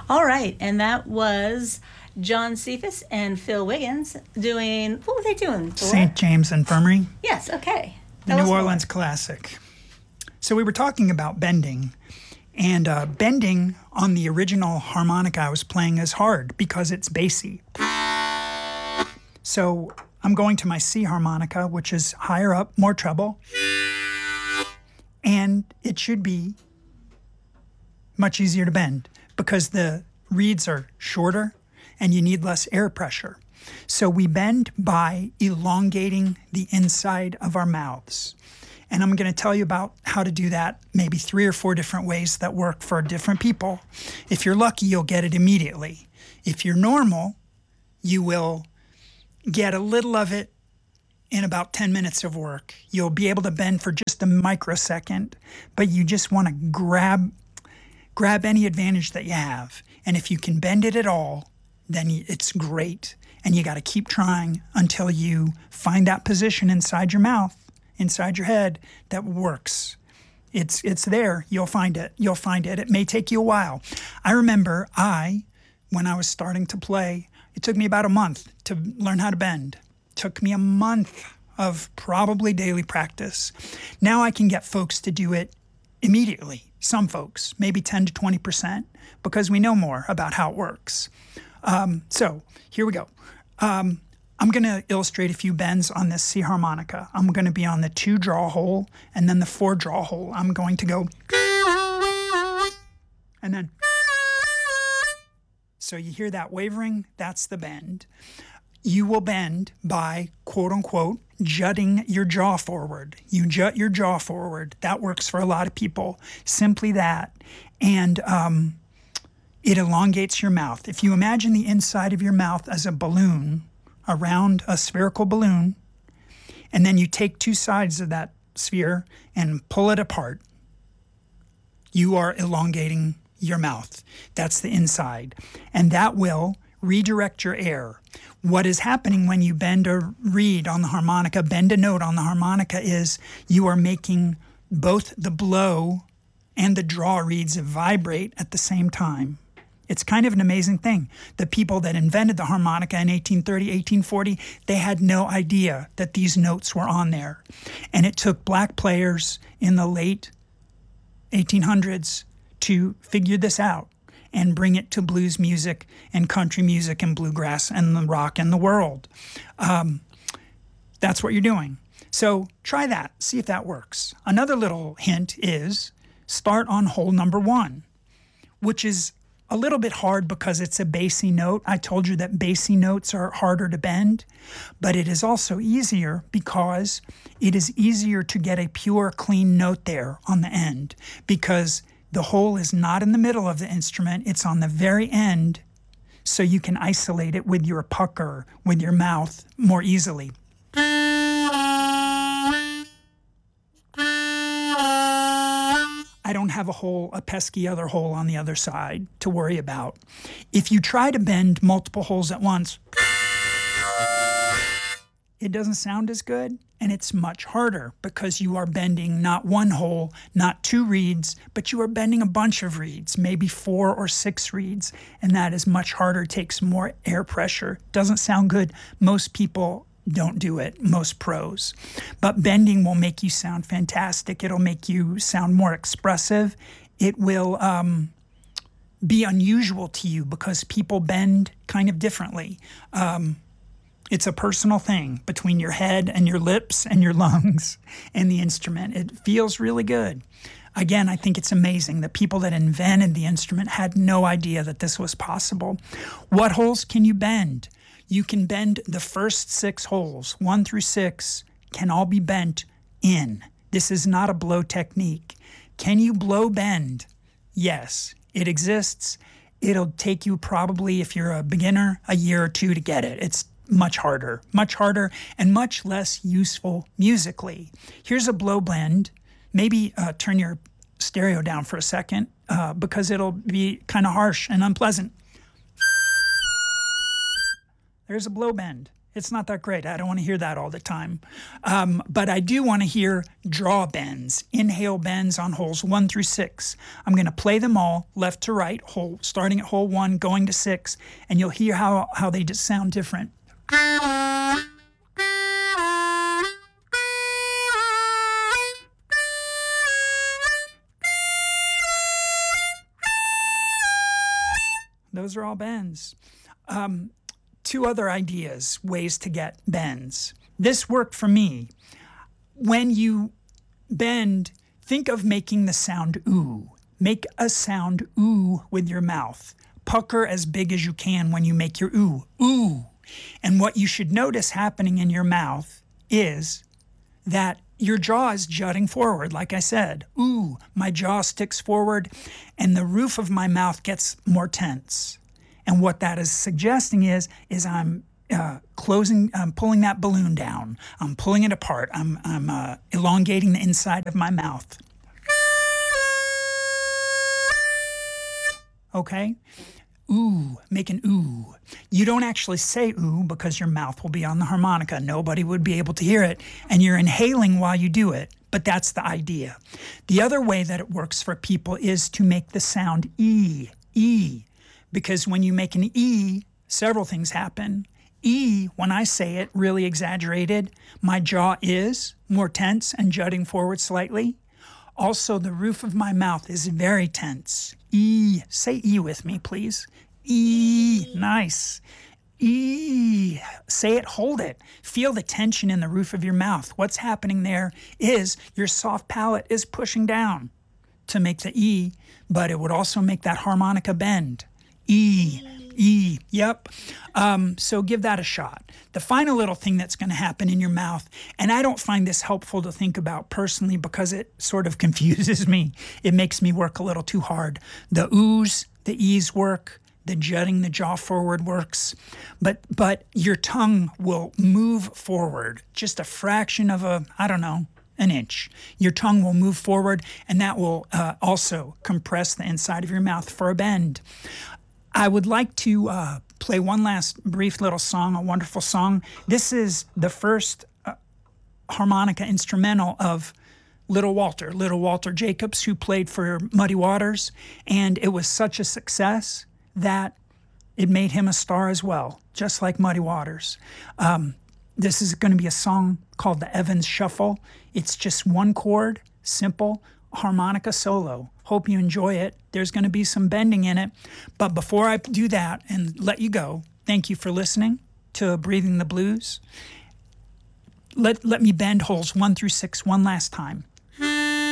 All right, and that was John Cephas and Phil Wiggins doing. What were they doing? St. James Infirmary. Yes. Okay. The New Orleans classic. So we were talking about bending, and bending on the original harmonica I was playing is hard because it's bassy. So I'm going to my C harmonica, which is higher up, more treble, and it should be much easier to bend because the reeds are shorter and you need less air pressure. So we bend by elongating the inside of our mouths. And I'm going to tell you about how to do that, maybe 3 or 4 different ways that work for different people. If you're lucky, you'll get it immediately. If you're normal, you will get a little of it in about 10 minutes of work. You'll be able to bend for just a microsecond, but you just want to grab any advantage that you have. And if you can bend it at all, then it's great. And you got to keep trying until you find that position inside your mouth, inside your head, that works. It's there. You'll find it. You'll find it. It may take you a while. I remember when I was starting to play, it took me about a month to learn how to bend. It took me a month of probably daily practice. Now I can get folks to do it immediately. Some folks, maybe 10 to 20%, because we know more about how it works. So here we go. I'm going to illustrate a few bends on this C harmonica. I'm going to be on the 2 draw hole and then the 4 draw hole. I'm going to go and then. So you hear that wavering? That's the bend. You will bend by, quote unquote, jutting your jaw forward. You jut your jaw forward. That works for a lot of people. Simply that. And it elongates your mouth. If you imagine the inside of your mouth as a balloon, around a spherical balloon, and then you take 2 sides of that sphere and pull it apart, you are elongating your mouth. That's the inside. And that will redirect your air. What is happening when you bend a reed on the harmonica, bend a note on the harmonica, is you are making both the blow and the draw reeds vibrate at the same time. It's kind of an amazing thing. The people that invented the harmonica in 1830, 1840, they had no idea that these notes were on there. And it took black players in the late 1800s to figure this out and bring it to blues music and country music and bluegrass and the rock and the world. That's what you're doing. So try that. See if that works. Another little hint is start on hole number 1, which is a little bit hard because it's a bassy note. I told you that bassy notes are harder to bend, but it is also easier because it is easier to get a pure, clean note there on the end because the hole is not in the middle of the instrument, it's on the very end, so you can isolate it with your pucker, with your mouth more easily. I don't have a pesky other hole on the other side to worry about. If you try to bend multiple holes at once, it doesn't sound as good, and it's much harder because you are bending not 1 hole, not 2 reeds, but you are bending a bunch of reeds, maybe 4 or 6 reeds, and that is much harder, takes more air pressure. Doesn't sound good. Most people don't do it, most pros. But bending will make you sound fantastic. It'll make you sound more expressive. It will be unusual to you because people bend kind of differently. It's a personal thing between your head and your lips and your lungs and the instrument. It feels really good. Again, I think it's amazing. The people that invented the instrument had no idea that this was possible. What holes can you bend? You can bend the first 6 holes, 1 through 6, can all be bent in. This is not a blow technique. Can you blow bend? Yes, it exists. It'll take you probably, if you're a beginner, a year or 2 to get it. It's much harder, and much less useful musically. Here's a blow bend. Maybe turn your stereo down for a second because it'll be kind of harsh and unpleasant. There's a blow bend. It's not that great. I don't want to hear that all the time. But I do want to hear draw bends, inhale bends on holes 1 through 6. I'm going to play them all left to right, starting at hole 1, going to 6, and you'll hear how they just sound different. Those are all bends. 2 other ideas, ways to get bends. This worked for me. When you bend, think of making the sound ooh. Make a sound ooh with your mouth. Pucker as big as you can when you make your ooh, ooh. And what you should notice happening in your mouth is that your jaw is jutting forward, like I said. Ooh, my jaw sticks forward and the roof of my mouth gets more tense. And what that is suggesting is I'm pulling that balloon down. I'm pulling it apart. I'm elongating the inside of my mouth. Okay? Ooh, make an ooh. You don't actually say ooh because your mouth will be on the harmonica. Nobody would be able to hear it. And you're inhaling while you do it. But that's the idea. The other way that it works for people is to make the sound E. E. Because when you make an E, several things happen. E, when I say it really exaggerated, my jaw is more tense and jutting forward slightly. Also, the roof of my mouth is very tense. E. Say E with me, please. E. Nice. E. Say it, hold it. Feel the tension in the roof of your mouth. What's happening there is your soft palate is pushing down to make the E, but it would also make that harmonica bend. E. E. Yep. So give that a shot. The final little thing that's going to happen in your mouth, and I don't find this helpful to think about personally because it sort of confuses me. It makes me work a little too hard. The oohs, the E's work, the jutting the jaw forward works, but your tongue will move forward just a fraction of an inch. Your tongue will move forward, and that will also compress the inside of your mouth for a bend. I would like to play one last brief little song, a wonderful song. This is the first harmonica instrumental of Little Walter Jacobs, who played for Muddy Waters, and it was such a success that it made him a star as well, just like Muddy Waters. This is going to be a song called the Evans Shuffle. It's just one chord, simple, harmonica solo. Hope you enjoy it. There's going to be some bending in it. But before I do that and let you go, thank you for listening to Breathing the Blues. Let me bend holes 1 through 6 one last time.